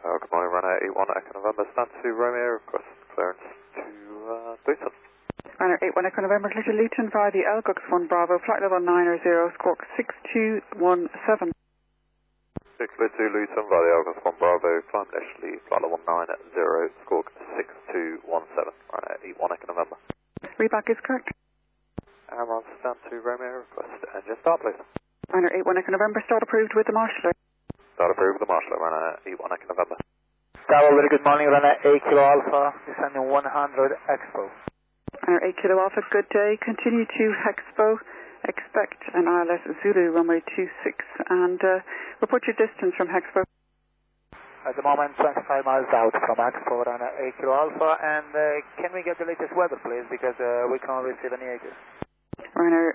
Good morning, runner 81 Echo November, stand to Romeo, request clearance to Luton. Runner 81 Echo November, clear to Luton via the Elgux 1 Bravo, flight level 900, squawk 6217. Clear to Luton via the Elgux 1 Bravo, climb initially, flight level 90, squawk 6217, runner 81 Echo November. Readback is correct. On stand to Romeo, request engine start please. Runner 81 Echo November, start approved with the marshaller. Start approved with the marshaller, runner 81 Echo November. Tower, very good morning, runner 8 Kilo Alpha, descending 100 Expo. Runner 8 Kilo Alpha, good day. Continue to Expo. Expect an ILS Zulu runway 26 and report your distance from Expo. At the moment, 25 miles out from Expo, runner 8 Kilo Alpha, and can we get the latest weather, please, because we can't receive any ATIS. Runner